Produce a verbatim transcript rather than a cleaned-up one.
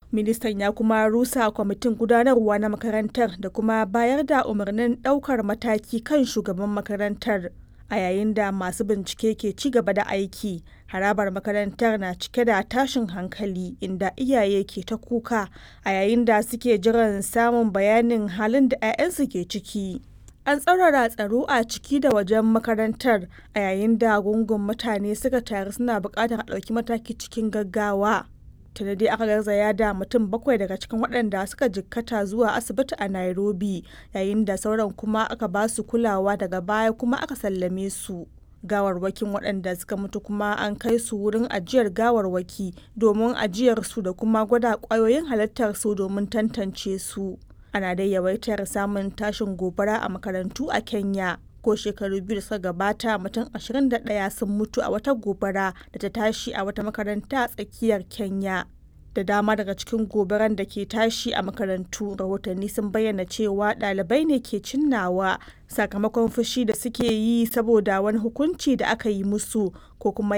Ministan ya kuma rusa kwamitin gudanarwa na makarantar da kuma bayar da umarnin ɗaukar mataki kan shugaban makarantar. A yayin da masu bincike ke ci gaba da aiki, harabar makarantar na cike da tashin hankali inda iyaye ke ta kuka a yayin da suke jiran samun bayanin halin da 'ya'yansu ke ciki. An tsaurara tsaro a ciki da wajen makarantar a yayin da gungun mutane suka taru suna buƙatar a ɗauki mataki cikin gaggawa. Tuni dai aka garzaya da mutum bakwai daga cikin waɗanda suka jikkata zuwa asibiti a Nairobi, yayin da sauran kuma aka ba su kulawa daga baya kuma aka sallame su. Gawarwakin waɗanda suka mutu kuma an kai su wurin ajiyar gawarwaki domin ajiyar su da kuma gwada ƙwayoyin halittar su domin tantance su. Ana dai yawaitar samun tashin gobara a makarantu a Kenya. Ko shekaru biyu da suka gabata mutum ashirin da ɗaya sun mutu a wata gobara da ta tashi a wata makaranta a tsakiyar Kenya. Da dama daga cikin gobaran da ke tashi a makarantu, rahotanni sun bayyana cewa ɗalibai ne ke cinnawa sakamakon fushi da suke yi saboda wani hukunci da aka yi musu ko kuma